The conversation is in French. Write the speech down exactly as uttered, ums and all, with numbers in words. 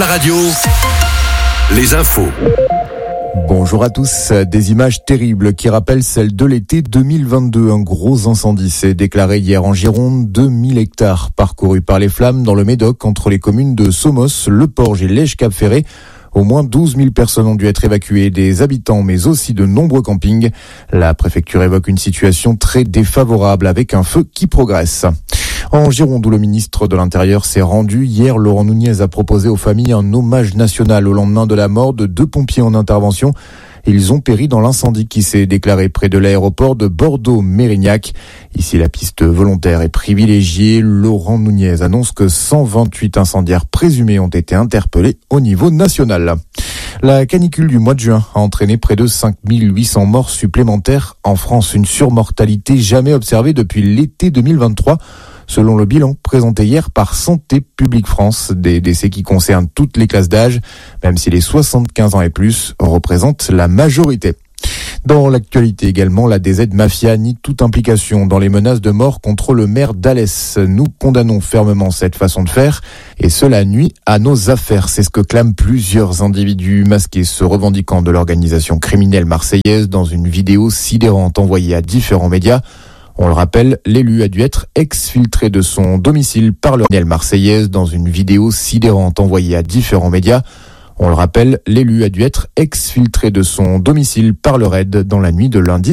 La radio, les infos. Bonjour à tous. Des images terribles qui rappellent celles de l'été deux mille vingt-deux. Un gros incendie s'est déclaré hier en Gironde. deux mille hectares parcourus par les flammes dans le Médoc entre les communes de Somos, Le Porge et Lège-Cap-Ferré. Au moins douze mille personnes ont dû être évacuées, des habitants mais aussi de nombreux campings. La préfecture évoque une situation très défavorable avec un feu qui progresse. En Gironde, où le ministre de l'Intérieur s'est rendu, hier, Laurent Nunez a proposé aux familles un hommage national au lendemain de la mort de deux pompiers en intervention. Ils ont péri dans l'incendie qui s'est déclaré près de l'aéroport de Bordeaux-Mérignac. Ici, la piste volontaire est privilégiée. Laurent Nunez annonce que cent vingt-huit incendiaires présumés ont été interpellés au niveau national. La canicule du mois de juin a entraîné près de cinq mille huit cents morts supplémentaires en France, une surmortalité jamais observée depuis l'été deux mille vingt-trois. Selon le bilan présenté hier par Santé publique France, des décès qui concernent toutes les classes d'âge, même si les soixante-quinze ans et plus représentent la majorité. Dans l'actualité également, la D Z Mafia nie toute implication dans les menaces de mort contre le maire d'Alès. Nous condamnons fermement cette façon de faire et cela nuit à nos affaires. C'est ce que clament plusieurs individus masqués se revendiquant de l'organisation criminelle marseillaise dans une vidéo sidérante envoyée à différents médias. On le rappelle, l'élu a dû être exfiltré de son domicile par le criminel marseillaise dans une vidéo sidérante envoyée à différents médias. On le rappelle, l'élu a dû être exfiltré de son domicile par le raid dans la nuit de lundi